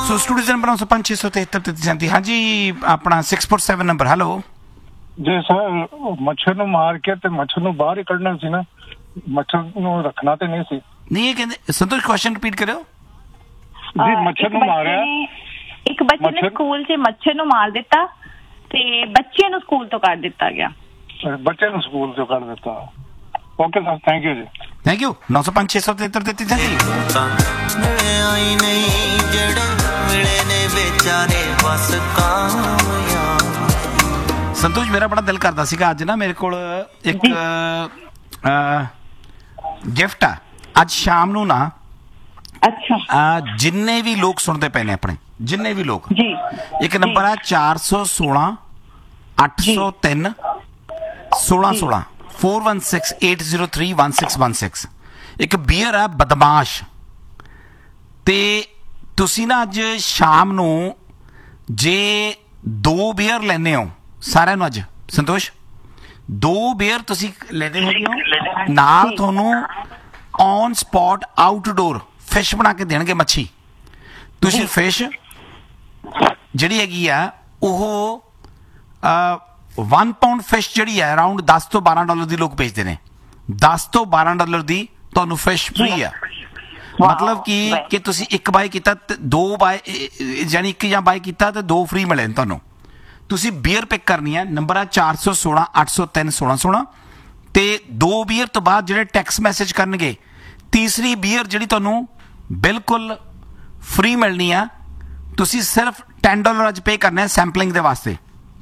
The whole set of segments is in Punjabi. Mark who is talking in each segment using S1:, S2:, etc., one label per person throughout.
S1: सो स्टूडियो नंबर 905-673-3337 हाँ जी अपना 647 नंबर हेलो
S2: जी सर मच्छर ਨੂੰ ਮਾਰ ਕੇ ਤੇ ਮੱਛਰ ਨੂੰ ਬਾਹਰ ਹੀ ਕੱਢਣਾ ਸੀ ਨਾ ਮੱਛਰ ਨੂੰ ਰੱਖਣਾ ਤੇ ਨਹੀਂ ਸੀ
S1: नहीं ये कहते संतोष क्वेश्चन रिपीट करो
S2: ਜੀ ਮੱਛਰ ਨੂੰ ਮਾਰਿਆ
S3: ਇੱਕ ਬੱਚੇ ਨੇ ਸਕੂਲ 'ਚ ਮੱਛਰ ਨੂੰ ਮਾਰ ਦਿੱਤਾ ਤੇ ਬੱਚੇ ਨੂੰ ਸਕੂਲ ਤੋਂ ਕੱਢ ਦਿੱਤਾ ਗਿਆ
S2: ਬੱਚੇ ਨੂੰ ਸਕੂਲ ਤੋਂ ਕੱਢ ਦਿੱਤਾ ਓਕੇ ਸਰ ਥੈਂਕ ਯੂ ਜੀ
S1: थैंक यू 905-673-3337
S4: आई नहीं जड़े मिले ने बेचारे बस
S1: संतोष मेरा बड़ा दिल करता सीगा अज ना मेरे को एक गिफ्ट आ अज शाम नू ना
S3: अच्छा
S1: जिन्ने भी लोग सुनते पे ने अपने जिन्ने भी लोग
S3: जी
S1: एक नंबर है 416 803 1616 4168031616 एक बीयर है बदमाश ਤੇ ਤੁਸੀਂ ਨਾ ਅੱਜ ਸ਼ਾਮ ਨੂੰ ਜੇ 2 ਬੀਅਰ ਲੈਣੇ ਹੋ ਸਾਰਿਆਂ ਨੂੰ ਅੱਜ ਸੰਤੋਸ਼ 2 ਬੀਅਰ ਤੁਸੀਂ ਲੈਣੇ ਹੈਗੇ ਹੋ ਨਾਲ ਤੁਹਾਨੂੰ ਔਨ ਸਪੌਟ ਆਊਟਡੋਰ ਫਿਸ਼ ਬਣਾ ਕੇ ਦੇਣਗੇ ਮੱਛੀ ਤੁਸੀਂ ਫਿਸ਼ ਜਿਹੜੀ ਹੈਗੀ ਆ ਉਹ 1 ਪਾਉਂਡ ਫਿਸ਼ ਜਿਹੜੀ ਹੈ ਅਰਾਊਂਡ 10 ਤੋਂ 12 ਡਾਲਰ ਦੀ ਲੋਕ ਵੇਚਦੇ ਨੇ 10 ਤੋਂ 12 ਡਾਲਰ ਦੀ ਤੁਹਾਨੂੰ ਫਿਸ਼ ਫ੍ਰੀ ਆ मतलब कि तुसी एक बाय कीता ते 2 बाय यानी 1 ਜਾਂ बाय कीता ते 2 फ्री मिले ਤੁਹਾਨੂੰ ਤੁਸੀਂ ਬੀਅਰ ਪਿਕ ਕਰਨੀ ਹੈ ਨੰਬਰ ਆ 416 803 1616 ਤੇ 2 ਬੀਅਰ ਤੋਂ ਬਾਅਦ ਜਿਹੜੇ ਟੈਕਸਟ ਮੈਸੇਜ ਕਰਨਗੇ ਤੀਸਰੀ ਬੀਅਰ ਜਿਹੜੀ ਤੁਹਾਨੂੰ ਬਿਲਕੁਲ ਫ੍ਰੀ ਮਿਲਣੀ ਆ ਤੁਸੀਂ ਸਿਰਫ $10 ਅੱਜ ਪੇ ਕਰਨਾ ਹੈ ਸੈਂਪਲਿੰਗ ਦੇ ਵਾਸਤੇ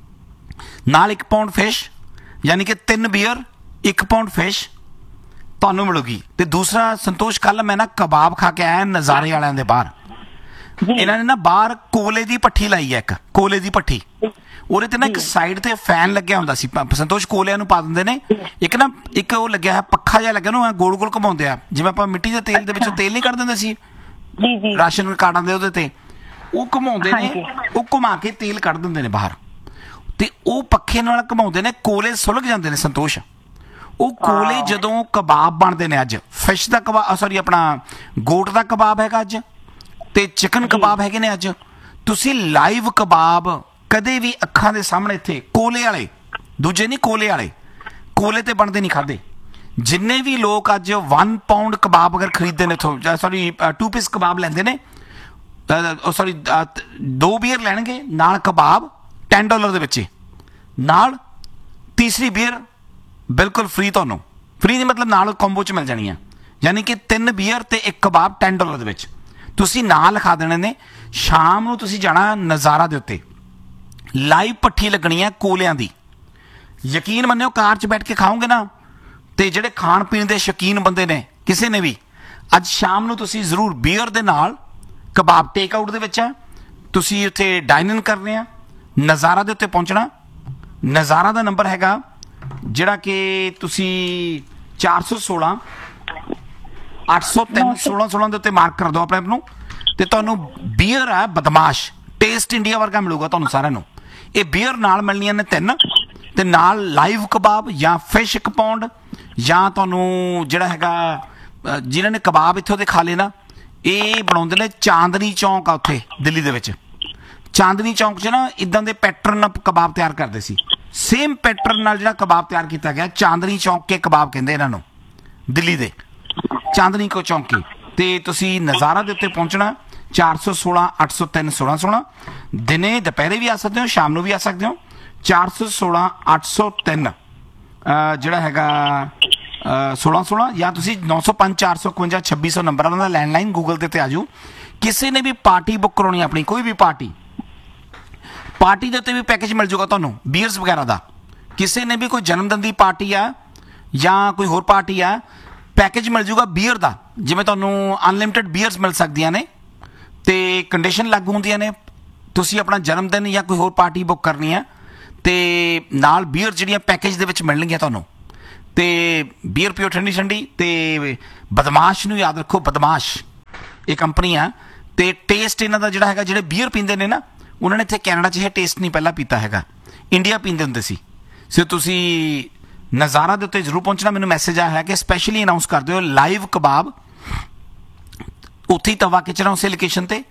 S1: ਨਾਲ 1 ਪਾਉਂਡ ਫਿਸ਼ ਯਾਨੀ ਕਿ 3 ਬੀਅਰ 1 ਪਾਉਂਡ ਫਿਸ਼ ਤੁਹਾਨੂੰ ਮਿਲੂਗੀ ਤੇ ਦੂਸਰਾ ਸੰਤੋਸ਼ ਕੱਲ ਮੈਂ ਨਾ ਕਬਾਬ ਖਾ ਕੇ ਆਇਆ ਨਜ਼ਾਰੇ ਵਾਲਿਆਂ ਦੇ ਬਾਹਰ ਇਹਨਾਂ ਨੇ ਨਾ ਬਾਹਰ ਕੋਲੇ ਦੀ ਭੱਠੀ ਲਾਈ ਹੈ ਇੱਕ ਕੋਲੇ ਦੀ ਭੱਠੀ ਉਹਦੇ ਤੇ ਨਾ ਇੱਕ ਸਾਈਡ ਤੇ ਫੈਨ ਲੱਗਿਆ ਹੁੰਦਾ ਸੀ ਸੰਤੋਸ਼ ਕੋਲਿਆਂ ਨੂੰ ਪਾ ਦਿੰਦੇ ਨੇ ਇੱਕ ਉਹ ਲੱਗਿਆ ਹੈ ਪੱਖਾ ਜਿਹਾ ਲੱਗਿਆ ਨਾ ਗੋਲ ਗੋਲ ਘੁਮਾਉਂਦੇ ਆ ਜਿਵੇਂ ਆਪਾਂ ਮਿੱਟੀ ਦੇ ਤੇਲ ਦੇ ਵਿੱਚੋਂ ਤੇਲ ਨਹੀਂ ਕੱਢ ਦਿੰਦੇ ਸੀ
S3: ਜੀ ਜੀ
S1: ਰਾਸ਼ਨ ਕਾਰਡਾਂ ਦੇ ਉਹਦੇ ਤੇ ਉਹ ਘੁਮਾਉਂਦੇ ਨੇ ਉਹ ਘੁਮਾ ਕੇ ਤੇਲ ਕੱਢ ਦਿੰਦੇ ਨੇ ਬਾਹਰ ਤੇ ਉਹ ਪੱਖੇ ਨਾਲ ਘੁਮਾਉਂਦੇ ਨੇ ਕੋਲੇ ਸੁਲਗ ਜਾਂਦੇ ਨੇ ਸੰਤੋਸ਼ ਉਹ ਕੋਲੇ ਜਦੋਂ ਕਬਾਬ ਬਣਦੇ ਨੇ ਅੱਜ ਫਿਸ਼ ਦਾ ਕਬਾਬ ਸੌਰੀ ਆਪਣਾ ਗੋਟ ਦਾ ਕਬਾਬ ਹੈਗਾ ਅੱਜ ਤੇ ਚਿਕਨ ਕਬਾਬ ਹੈਗੇ ਨੇ ਅੱਜ ਤੁਸੀਂ ਲਾਈਵ ਕਬਾਬ ਕਦੇ ਵੀ ਅੱਖਾਂ ਦੇ ਸਾਹਮਣੇ ਇੱਥੇ ਕੋਲੇ ਵਾਲੇ ਦੂਜੇ ਨਹੀਂ ਕੋਲੇ ਵਾਲੇ ਕੋਲੇ ਤੇ ਬਣਦੇ ਨਹੀਂ ਖਾਦੇ ਜਿੰਨੇ ਵੀ ਲੋਕ ਅੱਜ 1 ਪਾਉਂਡ ਕਬਾਬ ਅਗਰ ਖਰੀਦਦੇ ਨੇ ਇੱਥੋਂ ਸੌਰੀ 2 ਪੀਸ ਕਬਾਬ ਲੈਂਦੇ ਨੇ ਸੌਰੀ 2 ਬੀਅਰ ਲੈਣਗੇ ਨਾਲ ਕਬਾਬ $10 ਦੇ ਵਿੱਚ ਨਾਲ ਤੀਸਰੀ ਬੀਅਰ ਬਿਲਕੁਲ ਫ੍ਰੀ ਤੁਹਾਨੂੰ ਫ੍ਰੀ ਨਹੀਂ ਮਤਲਬ ਨਾਲ ਕੰਬੋ 'ਚ ਮਿਲ ਜਾਣੀ ਆ ਯਾਨੀ ਕਿ 3 ਬੀਅਰ ਤੇ 1 ਕਬਾਬ $10 ਦੇ ਵਿੱਚ ਤੁਸੀਂ ਨਾਂ ਲਿਖਾ ਦੇਣੇ ਨੇ ਸ਼ਾਮ ਨੂੰ ਤੁਸੀਂ ਜਾਣਾ ਨਜ਼ਾਰਾ ਦੇ ਉੱਤੇ ਲਾਈਵ ਭੱਠੀ ਲੱਗਣੀ ਆ ਕੋਲਿਆਂ ਦੀ ਯਕੀਨ ਮੰਨਿਓ ਕਾਰ 'ਚ ਬੈਠ ਕੇ ਖਾਓਗੇ ਨਾ ਤੇ ਜਿਹੜੇ ਖਾਣ ਪੀਣ ਦੇ ਸ਼ੌਕੀਨ ਬੰਦੇ ਨੇ ਕਿਸੇ ਨੇ ਵੀ ਅੱਜ ਸ਼ਾਮ ਨੂੰ ਤੁਸੀਂ ਜ਼ਰੂਰ ਬੀਅਰ ਦੇ ਨਾਲ ਕਬਾਬ ਟੇਕ ਆਊਟ ਦੇ ਵਿੱਚ ਆ ਤੁਸੀਂ ਉੱਥੇ ਡਾਈਨ ਇਨ ਕਰਨੇ ਆ ਨਜ਼ਾਰਾ ਦੇ ਉੱਤੇ ਪਹੁੰਚਣਾ ਨਜ਼ਾਰਾ ਦਾ ਨੰਬਰ ਹੈਗਾ ਜਿਹੜਾ ਕਿ ਤੁਸੀਂ 416 803 1616 ਦੇ ਉੱਤੇ ਮਾਰਕ ਕਰ ਦਿਓ ਆਪਣੇ ਆਪ ਨੂੰ ਤੇ ਤੁਹਾਨੂੰ ਬੀਅਰ ਹੈ ਬਦਮਾਸ਼ ਟੇਸਟ ਇੰਡੀਆ ਵਰਗਾ ਮਿਲੂਗਾ ਤੁਹਾਨੂੰ ਸਾਰਿਆਂ ਨੂੰ ਇਹ ਬੀਅਰ ਨਾਲ ਮਿਲਣੀਆਂ ਨੇ 3 ਤੇ ਨਾਲ ਲਾਈਵ ਕਬਾਬ ਜਾਂ ਫਿਸ਼ 1 ਪਾਉਂਡ ਜਾਂ ਤੁਹਾਨੂੰ ਜਿਹੜਾ ਹੈਗਾ ਜਿਨ੍ਹਾਂ ਨੇ ਕਬਾਬ ਇੱਥੋਂ ਦੇ ਖਾ ਲਏ ਨਾ ਇਹ ਬਣਾਉਂਦੇ ਨੇ ਚਾਂਦਨੀ ਚੌਂਕ ਆ ਉੱਥੇ ਦਿੱਲੀ ਦੇ ਵਿੱਚ ਚਾਂਦਨੀ ਚੌਂਕ 'ਚ ਨਾ ਇਦਾਂ ਦੇ ਪੈਟਰਨ ਕਬਾਬ ਤਿਆਰ ਕਰਦੇ ਸੀ ਸੇਮ ਪੈਟਰਨ ਨਾਲ ਜਿਹੜਾ ਕਬਾਬ ਤਿਆਰ ਕੀਤਾ ਗਿਆ ਚਾਂਦਨੀ ਚੌਂਕ ਕੇ ਕਬਾਬ ਕਹਿੰਦੇ ਇਹਨਾਂ ਨੂੰ ਦਿੱਲੀ ਦੇ ਚਾਂਦਨੀ ਕੋ ਚੌਂਕੀ ਤੇ ਤੁਸੀਂ ਨਜ਼ਾਰਾ ਦੇ ਉੱਤੇ ਪਹੁੰਚਣਾ 416 803 1616 ਦਿਨੇ ਦੁਪਹਿਰੇ ਵੀ ਆ ਸਕਦੇ ਹੋ ਸ਼ਾਮ ਨੂੰ ਵੀ ਆ ਸਕਦੇ ਹੋ 416 803 ਜਿਹੜਾ ਹੈਗਾ 1616 ਜਾਂ ਤੁਸੀਂ 905 451 2600 ਨੰਬਰ ਉਹਨਾਂ ਦਾ ਲੈਂਡਲਾਈਨ ਗੂਗਲ ਤੇ ਆ ਜਾਓ ਕਿਸੇ ਨੇ ਵੀ ਪਾਰਟੀ ਬੁੱਕ ਕਰਾਉਣੀ ਆਪਣੀ ਕੋਈ ਵੀ ਪਾਰਟੀ ਦੇ ਉੱਤੇ ਵੀ ਪੈਕੇਜ ਮਿਲ ਜਾਊਗਾ ਤੁਹਾਨੂੰ ਬੀਅਰਸ ਵਗੈਰਾ ਦਾ ਕਿਸੇ ਨੇ ਵੀ ਕੋਈ ਜਨਮ ਦਿਨ ਦੀ ਪਾਰਟੀ ਆ ਜਾਂ ਕੋਈ ਹੋਰ ਪਾਰਟੀ ਆ ਪੈਕੇਜ ਮਿਲ ਜਾਊਗਾ ਬੀਅਰ ਦਾ ਜਿਵੇਂ ਤੁਹਾਨੂੰ ਅਨਲਿਮਿਟਿਡ ਬੀਅਰਸ ਮਿਲ ਸਕਦੀਆਂ ਨੇ ਤੇ ਕੰਡੀਸ਼ਨ ਲਾਗੂ ਹੁੰਦੀਆਂ ਨੇ ਤੁਸੀਂ ਆਪਣਾ ਜਨਮ ਦਿਨ ਜਾਂ ਕੋਈ ਹੋਰ ਪਾਰਟੀ ਬੁੱਕ ਕਰਨੀ ਆ ਤੇ ਨਾਲ ਬੀਅਰ ਜਿਹੜੀਆਂ ਪੈਕੇਜ ਦੇ ਵਿੱਚ ਮਿਲਣਗੀਆਂ ਤੁਹਾਨੂੰ ਤੇ ਬੀਅਰ ਪੀਓ ਠੰਡੀ ਠੰਡੀ ਤੇ ਬਦਮਾਸ਼ ਨੂੰ ਯਾਦ ਰੱਖੋ ਬਦਮਾਸ਼ ਇਹ ਕੰਪਨੀ ਆ ਤੇ ਟੇਸਟ ਇਹਨਾਂ ਦਾ ਜਿਹੜਾ ਹੈਗਾ ਜਿਹੜੇ ਬੀਅਰ ਪੀਂਦੇ ਨੇ ਨਾ ਉਹਨਾਂ ਨੇ ਇੱਥੇ ਕੈਨੇਡਾ 'ਚ ਇਹ ਟੇਸਟ ਨਹੀਂ ਪਹਿਲਾਂ ਪੀਤਾ ਹੈਗਾ ਇੰਡੀਆ ਪੀਂਦੇ ਹੁੰਦੇ ਸੀ ਸੋ ਤੁਸੀਂ ਨਜ਼ਾਰਾ ਦੇ ਉੱਤੇ ਜ਼ਰੂਰ ਪਹੁੰਚਣਾ ਮੈਨੂੰ ਮੈਸੇਜ ਆਇਆ ਹੈ ਕਿ ਸਪੈਸ਼ਲੀ ਅਨਾਉਂਸ ਕਰ ਦਿਓ ਲਾਈਵ ਕਬਾਬ ਉੱਥੇ ਹੀ ਤਵਾ ਕਿਚਨ ਉਸੇ ਲੋਕੇਸ਼ਨ ਤੇ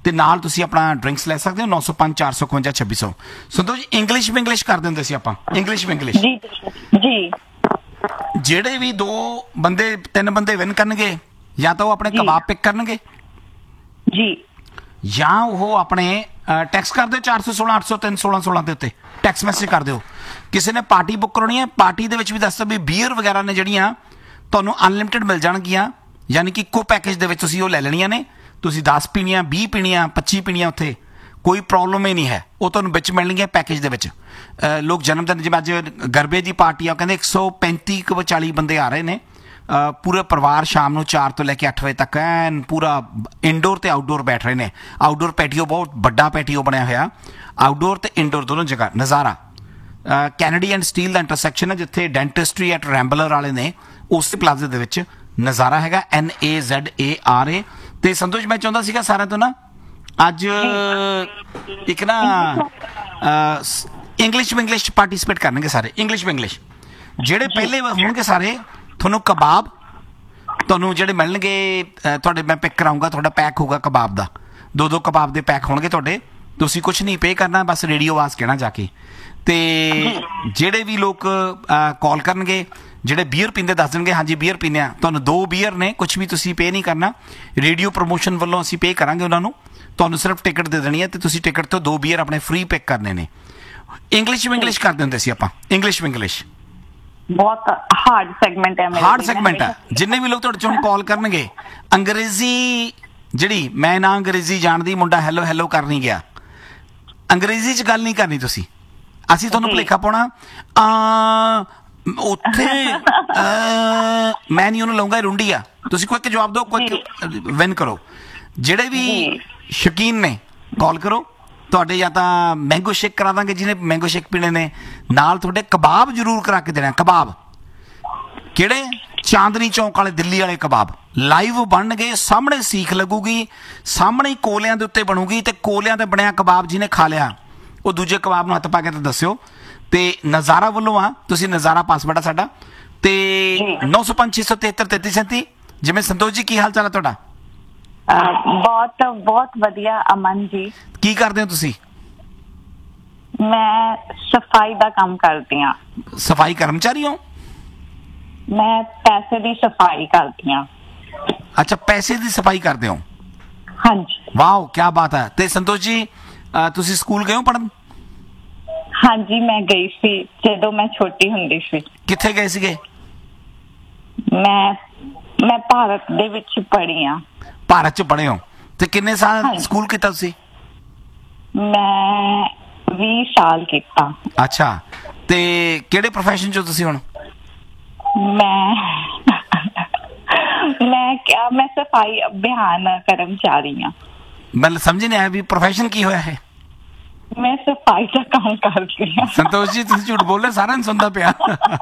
S1: ਤੇ ਨਾਲ ਤੁਸੀਂ ਆਪਣਾ ਡਰਿੰਕਸ ਲੈ ਸਕਦੇ ਹੋ 905 455 2600। ਸੰਤੋਸ਼ ਜੀ ਇੰਗਲਿਸ਼ ਵਿੰਗਲਿਸ਼ ਕਰ ਦਿੰਦੇ ਸੀ ਆਪਾਂ, ਇੰਗਲਿਸ਼ ਵਿੰਗਲਿਸ਼।
S3: ਜੀ ਜੀ
S1: ਜਿਹੜੇ ਵੀ 3 ਬੰਦੇ ਵਿਨ ਕਰਨਗੇ ਜਾਂ ਤਾਂ ਉਹ ਆਪਣੇ ਕਬਾਬ ਪਿਕ ਕਰਨਗੇ
S3: ਜੀ
S1: ਜਾਂ ਉਹ ਆਪਣੇ ਟੈਕਸ ਕਰ ਦਿਓ 416 803 16 ਦੇ ਉੱਤੇ ਟੈਕਸ ਮੈਸੇਜ ਕਰ ਦਿਓ। ਕਿਸੇ ਨੇ ਪਾਰਟੀ ਬੁੱਕ ਕਰਾਉਣੀ ਹੈ, ਪਾਰਟੀ ਦੇ ਵਿੱਚ ਵੀ ਦੱਸ ਦਿਓ ਵੀ ਬੀਅਰ ਵਗੈਰਾ ਨੇ ਜਿਹੜੀਆਂ ਤੁਹਾਨੂੰ ਅਨਲਿਮਿਟਿਡ ਮਿਲ ਜਾਣਗੀਆਂ, ਯਾਨੀ ਕਿ ਇੱਕੋ ਪੈਕੇਜ ਦੇ ਵਿੱਚ ਤੁਸੀਂ ਉਹ ਲੈ ਲੈਣੀਆਂ ਨੇ। ਤੁਸੀਂ 10 ਪੀਣੀਆਂ 20 ਪੀਣੀਆਂ 25 ਪੀਣੀਆਂ ਉੱਥੇ ਕੋਈ ਪ੍ਰੋਬਲਮ ਹੀ ਨਹੀਂ ਹੈ, ਉਹ ਤੁਹਾਨੂੰ ਵਿੱਚ ਮਿਲਣਗੀਆਂ ਪੈਕੇਜ ਦੇ ਵਿੱਚ। ਲੋਕ ਜਨਮ ਦਿਨ ਜਿਵੇਂ ਅੱਜ ਗਰਬੇ ਦੀ ਪਾਰਟੀ ਆ, ਕਹਿੰਦੇ 135 40 ਬੰਦੇ ਆ ਰਹੇ ਨੇ, ਪੂਰਾ ਪਰਿਵਾਰ ਸ਼ਾਮ ਨੂੰ 4 ਤੋਂ ਲੈ ਕੇ 8 ਵਜੇ ਤੱਕ ਐਨ ਪੂਰਾ ਇਨਡੋਰ ਤੇ ਆਊਟਡੋਰ ਬੈਠ ਰਹੇ ਨੇ। ਆਊਟਡੋਰ ਪੈਟੀਓ ਬਹੁਤ ਵੱਡਾ ਪੈਟੀਓ ਬਣਿਆ ਹੋਇਆ, ਆਊਟਡੋਰ ਤੇ ਇਨਡੋਰ ਦੋਨੋਂ ਜਗ੍ਹਾ। ਨਜ਼ਾਰਾ Kennedy and steel the intersection ਹੈ, ਜਿੱਥੇ ਡੈਂਟਿਸਟਰੀ ਐਟ ਰੈਂਬਲਰ ਵਾਲੇ ਨੇ, ਉਸੇ ਪਲਾਜ਼ੇ ਦੇ ਵਿੱਚ ਨਜ਼ਾਰਾ ਹੈਗਾ NAZARA। ਤੇ ਸੰਤੋਸ਼ ਮੈਂ ਚਾਹੁੰਦਾ ਸੀਗਾ ਸਾਰਿਆਂ ਤੋਂ ਨਾ ਅੱਜ ਇੱਕ ਨਾ ਇੰਗਲਿਸ਼ ਵਿੰਗਲਿਸ਼ ਪਾਰਟੀਸਪੇਟ ਕਰਨਗੇ ਸਾਰੇ, ਇੰਗਲਿਸ਼ ਵਿੰਗਲਿਸ਼। ਜਿਹੜੇ ਪਹਿਲੇ ਹੋਣਗੇ ਸਾਰੇ ਤੁਹਾਨੂੰ ਕਬਾਬ ਤੁਹਾਨੂੰ ਜਿਹੜੇ ਮਿਲਣਗੇ ਤੁਹਾਡੇ, ਮੈਂ ਪਿਕ ਕਰਾਊਂਗਾ, ਤੁਹਾਡਾ ਪੈਕ ਹੋਊਗਾ ਕਬਾਬ ਦਾ, 2 ਕਬਾਬ ਦੇ ਪੈਕ ਹੋਣਗੇ ਤੁਹਾਡੇ। ਤੁਸੀਂ ਕੁਝ ਨਹੀਂ ਪੇ ਕਰਨਾ, ਬਸ ਰੇਡੀਓ ਆਵਾਜ਼ ਕਹਿਣਾ ਜਾ ਕੇ। ਤੇ ਜਿਹੜੇ ਵੀ ਲੋਕ ਕਾਲ ਕਰਨਗੇ, ਜਿਹੜੇ ਬੀਅਰ ਪੀਂਦੇ ਦੱਸ ਦੇਣਗੇ ਹਾਂਜੀ ਬੀਅਰ ਪੀਂਦੇ ਆ, ਤੁਹਾਨੂੰ 2 ਬੀਅਰ ਨੇ, ਕੁਝ ਵੀ ਤੁਸੀਂ ਪੇ ਨਹੀਂ ਕਰਨਾ, ਰੇਡੀਓ ਪ੍ਰਮੋਸ਼ਨ ਵੱਲੋਂ ਅਸੀਂ ਪੇ ਕਰਾਂਗੇ ਉਹਨਾਂ ਨੂੰ, ਤੁਹਾਨੂੰ ਸਿਰਫ ਟਿਕਟ ਦੇ ਦੇਣੀ ਹੈ ਤੇ ਤੁਸੀਂ ਟਿਕਟ ਤੋਂ 2 ਬੀਅਰ ਆਪਣੇ ਫ੍ਰੀ ਪਿਕ ਕਰਨੇ ਨੇ। ਇੰਗਲਿਸ਼ ਵਿੰਗਲਿਸ਼ ਕਰ ਦਿੰਦੇ ਸੀ ਆਪਾਂ, ਇੰਗਲਿਸ਼ ਵਿੰਗਲਿਸ਼
S3: ਬਹੁਤ ਹਾਰਡ ਸੈਗਮੈਂਟ ਹੈ ਮੇਰੇ,
S1: ਹਾਰਡ ਸੈਗਮੈਂਟ ਹੈ। ਜਿੰਨੇ ਵੀ ਲੋਕ ਤੁਹਾਡੇ ਚੋਂ ਕਾਲ ਕਰਨਗੇ, ਅੰਗਰੇਜ਼ੀ ਜਿਹੜੀ ਮੈਂ ਨਾ ਅੰਗਰੇਜ਼ੀ ਜਾਣਦੀ, ਮੁੰਡਾ ਹੈਲੋ ਹੈਲੋ ਕਰ ਨਹੀਂ ਗਿਆ, ਅੰਗਰੇਜ਼ੀ 'ਚ ਗੱਲ ਨਹੀਂ ਕਰਨੀ ਤੁਸੀਂ। ਅਸੀਂ ਤੁਹਾਨੂੰ ਭੁਲੇਖਾ ਪਾਉਣਾ ਉੱਥੇ ਮੈਂ ਨਹੀਂ ਉਹਨੂੰ ਲਾਉਂਗਾ, ਰੁੰਡੀ ਆ, ਤੁਸੀਂ ਕੋਈ ਜਵਾਬ ਦਿਓ, ਕੋਈ ਵਿਨ ਕਰੋ। ਜਿਹੜੇ ਵੀ ਸ਼ੌਕੀਨ ਨੇ ਕਾਲ ਕਰੋ, ਤੁਹਾਡੇ ਜਾਂ ਤਾਂ ਮੈਂਗੋ ਸ਼ੇਕ ਕਰਾ ਦਾਂਗੇ, ਜਿਹਨੇ ਮੈਂਗੋ ਸ਼ੇਕ ਪੀਣੇ ਨੇ, ਨਾਲ ਤੁਹਾਡੇ ਕਬਾਬ ਜ਼ਰੂਰ ਕਰਾ ਕੇ ਦੇਣਾ। ਕਬਾਬ ਕਿਹੜੇ? ਚਾਂਦਨੀ ਚੌਂਕ ਵਾਲੇ ਦਿੱਲੀ ਵਾਲੇ ਕਬਾਬ ਲਾਈਵ ਬਣਨਗੇ, ਸਾਹਮਣੇ ਸੀਖ ਲੱਗੂਗੀ, ਸਾਹਮਣੇ ਕੋਲਿਆਂ ਦੇ ਉੱਤੇ ਬਣੂਗੀ, ਤੇ ਕੋਲਿਆਂ ਤੇ ਬਣਿਆ ਕਬਾਬ ਜਿਹਨੇ ਖਾ ਲਿਆ ਉਹ ਦੂਜੇ ਕਬਾਬ ਨੂੰ ਹੱਥ ਪਾ ਕੇ ਤਾਂ ਦੱਸਿਓ। ਤੇ ਨਜ਼ਾਰਾ ਵੱਲੋਂ ਆ, ਤੁਸੀਂ ਨਜ਼ਾਰਾ ਪਾਸਵਰਡ ਆ ਸਾਡਾ, ਤੇ 905 673 3337। ਜਿਵੇਂ ਸੰਤੋਸ਼ ਜੀ ਕੀ ਹਾਲ ਚਾਲ ਹੈ ਤੁਹਾਡਾ?
S3: ਬਹੁਤ ਬਹੁਤ ਵਧੀਆ ਅਮਨ ਜੀ।
S1: ਕੀ ਕਰਦੇ ਹੋ ਤੁਸੀਂ?
S3: ਮੈਂ ਸਫਾਈ ਦਾ ਕੰਮ ਕਰਦੀ ਹਾਂ।
S1: ਸਫਾਈ ਕਰਮਚਾਰੀ ਹੋ?
S3: ਮੈਂ ਪੈਸੇ ਦੀ ਸਫਾਈ ਕਰਦੀ ਹਾਂ।
S1: ਅੱਛਾ, ਪੈਸੇ ਦੀ ਸਫਾਈ ਕਰਦੇ ਹੋ?
S3: ਹਾਂਜੀ।
S1: ਵਾਓ, ਕੀ ਬਾਤ ਹੈ। ਤੇ ਸੰਤੋਸ਼ ਜੀ ਤੁਸੀਂ ਸਕੂਲ ਗਏ ਹੋ ਪੜ੍ਹਨ?
S3: ਹਾਂਜੀ, ਮੈਂ ਗਈ ਸੀ ਜਦੋਂ ਮੈਂ ਛੋਟੀ ਹੁੰਦੀ ਸੀ।
S1: ਕਿੱਥੇ ਗਏ ਸੀਗੇ?
S3: ਮੈਂ ਭਾਰਤ ਦੇ ਵਿੱਚ ਪੜ੍ਹੀ ਹਾਂ।
S1: ਭਾਰਤ 'ਚ ਪੜ੍ਹੇ ਹੋ? ਤੇ ਕਿੰਨੇ ਸਾਲ ਸਕੂਲ ਕੀਤਾ ਤੁਸੀਂ?
S3: ਮੈਂ 20 ਸਾਲ ਕੀਤਾ।
S1: ਅੱਛਾ, ਤੇ ਕਿਹੜੇ ਪ੍ਰੋਫੈਸ਼ਨ 'ਚ ਤੁਸੀਂ ਹੁਣ?
S3: ਮੈਂ ਸਫਾਈ ਅਭਿਆਨ ਕਰਮਚਾਰੀ ਹਾਂ।
S1: ਮੈਂ ਸਮਝ ਨਹੀਂ ਆਇਆ ਵੀ ਪ੍ਰੋਫੈਸ਼ਨ ਕੀ ਹੋਇਆ ਹੈ।
S3: ਮੈਂ ਸਫਾਈ ਦਾ ਕੰਮ ਕਰਦੀ ਹਾਂ।
S1: ਸੰਤੋਸ਼ ਜੀ ਤੁਸੀਂ ਝੂਠ ਬੋਲ ਰਹੇ, ਸਾਰਿਆਂ ਨੂੰ ਸੁਣਦਾ ਪਿਆ।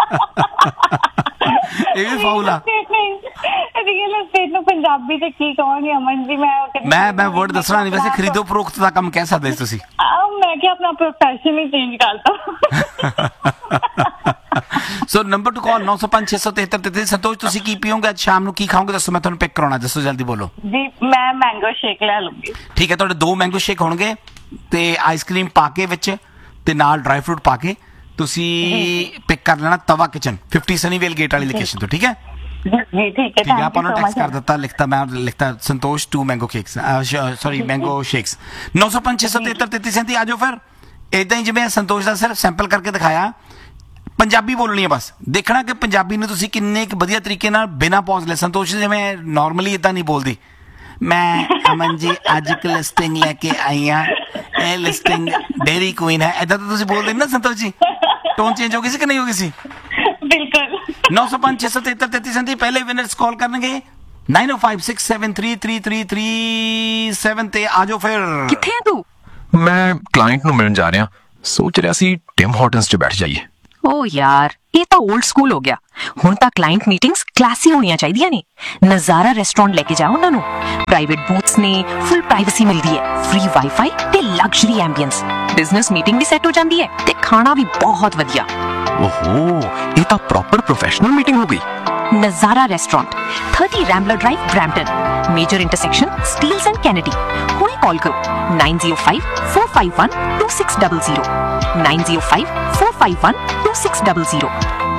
S1: ਇਹ ਵੀ ਫਾਉਲ ਆ।
S3: ਰੀਅਲ ਐਸਟੇਟ ਨੂੰ ਪੰਜਾਬੀ ਤੇ ਕੀ ਕਹਾਂਗੀ ਅਮਨ ਜੀ?
S1: ਮੈਂ ਵਰਡ ਦੱਸਣਾ ਨਹੀਂ, ਵੈਸੇ ਖਰੀਦੋ ਫਰੋਖਤ ਦਾ ਕੰਮ ਕਹਿ ਸਕਦੇ ਤੁਸੀਂ।
S3: ਮੈਂ ਕਿਹਾ ਆਪਣਾ ਪ੍ਰੋਫੈਸ਼ਨ ਹੀ ਚੇਂਜ ਕਰਤਾ।
S1: ਸੋ ਨੰਬਰ ਟੂ ਕਾਲ 905 673 33। ਸੰਤੋਸ਼ ਤੁਸੀਂ ਕੀ ਪੀਓਗੇ ਅੱਜ ਸ਼ਾਮ ਨੂੰ, ਕੀ ਖਾਓਗੇ ਦੱਸੋ, ਮੈਂ ਤੁਹਾਨੂੰ ਪਿਕ ਕਰਾਉਣਾ, ਦੱਸੋ ਜਲਦੀ ਬੋਲੋ
S3: ਜੀ। ਮੈਂ ਮੈਂਗੋ ਸ਼ੇਕ ਲੈ ਲੂੰਗੀ।
S1: ਠੀਕ ਹੈ, ਤੁਹਾਡੇ 2 ਮੈਂਗੋ ਸ਼ੇਕ ਹੋਣਗੇ ਤੇ ਆਈਸਕ੍ਰੀਮ ਪਾ ਕੇ ਵਿੱਚ, ਤੇ ਨਾਲ ਡਰਾਈ ਫਰੂਟ ਪਾ ਕੇ ਤੁਸੀਂ ਪਿਕ ਕਰ ਲੈਣਾ ਤਵਾ ਕਿਚਨ 50 ਸਨੀਵੇਲ ਗੇਟ ਵਾਲੀ ਲੋਕੇਸ਼ਨ ਤੋਂ। ਠੀਕ ਹੈ
S3: ਜੀ, ਠੀਕ ਹੈ।
S1: ਆਪਾਂ ਨੂੰ ਟੈਕਸਟ ਕਰ ਦਿੱਤਾ, ਲਿਖਤਾ ਸੰਤੋਸ਼ 2 mango cakes, sorry mango shakes. 905 673 3337। ਆ ਜਾਓ ਫਿਰ। ਇਦਾਂ ਹੀ ਜਿਵੇਂ ਸੰਤੋਸ਼ ਦਾ ਸਿਰਫ ਸੈਂਪਲ ਕਰਕੇ ਦਿਖਾਇਆ, ਪੰਜਾਬੀ ਬੋਲਣੀ ਹੈ ਬਸ, ਦੇਖਣਾ ਕਿ ਪੰਜਾਬੀ ਨੂੰ ਤੁਸੀਂ ਕਿੰਨੇ ਇੱਕ ਵਧੀਆ ਤਰੀਕੇ ਨਾਲ ਬਿਨਾਂ ਪੌਜ਼ ਲੈ। ਸੰਤੋਸ਼ ਜਿਵੇਂ ਨਾਰਮਲੀ ਇਦਾਂ ਨਹੀਂ ਬੋਲਦੀ, ਮੈਂ ਅਮਨ ਜੀ ਅੱਜ ਇੱਕ ਲਿਸਟਿੰਗ ਲੈ ਕੇ ਆਈ ਹਾਂ, ਇਹ ਲਿਸਟਿੰਗ ਡੇਰੀ ਕੁਈਨ ਹੈ, ਇਦਾਂ ਤਾਂ ਤੁਸੀਂ ਬੋਲਦੇ ਨਾ ਸੰਤੋਸ਼ ਜੀ। ਟੋਨ ਚੇਂਜ ਹੋ ਗਈ ਸੀ ਕਿ ਨਹੀਂ ਹੋ ਗਈ ਸੀ?
S3: ਬਿਲਕੁਲ।
S1: 905 673 3337। ਪਹਿਲੇ ਵਿਨਰਸ ਕਾਲ ਕਰਨਗੇ 905 673 3337 ਤੇ। ਆ ਜਾਓ ਫਿਰ।
S5: ਕਿੱਥੇ ਹੈ ਤੂੰ?
S6: ਮੈਂ ਕਲਾਇੰਟ ਨੂੰ ਮਿਲਣ ਜਾ ਰਿਹਾ, ਸੋਚ ਰਿਹਾ ਸੀ ਟਿਮ ਹਾਰਟਨਸ 'ਚ ਬੈਠ ਜਾਈਏ।
S5: ਓ ਯਾਰ, ਇਹ ਤਾਂ 올ਡ ਸਕੂਲ ਹੋ ਗਿਆ। ਹੁਣ ਤਾਂ ਕਲਾਇੰਟ ਮੀਟਿੰਗਸ ਕਲਾਸੀ ਹੋਣੀਆਂ ਚਾਹੀਦੀਆਂ ਨੇ। ਨਜ਼ਾਰਾ ਰੈਸਟੋਰੈਂਟ ਲੈ ਕੇ ਜਾਓ ਉਹਨਾਂ ਨੂੰ, ਪ੍ਰਾਈਵੇਟ ਬੂਥਸ ਨੇ, ਫੁੱਲ ਪ੍ਰਾਈਵੇਸੀ ਮਿਲਦੀ ਹੈ, ਫ੍ਰੀ ਵਾਈਫਾਈ ਤੇ ਲਗਜ਼ਰੀ ਐਂਬੀਐਂਸ। ਬਿਜ਼ਨਸ ਮੀਟਿੰਗ ਵੀ ਸੈੱਟ ਹੋ ਜਾਂਦੀ ਹੈ ਤੇ ਖਾਣਾ ਵੀ ਬਹੁਤ ਵਧੀਆ।
S6: ਓਹੋ, ਇਹ ਤਾਂ ਪ੍ਰੋਪਰ ਪ੍ਰੋਫੈਸ਼ਨਲ ਮੀਟਿੰਗ ਹੋ ਗਈ।
S5: ਨਜ਼ਾਰਾ restaurant 30 ਰੈਂਬਲਰ drive Brampton major intersection Steeles and Kennedy ਹੁਣੇ ਕਾਲ ਕਰੋ 9054512600 9054512600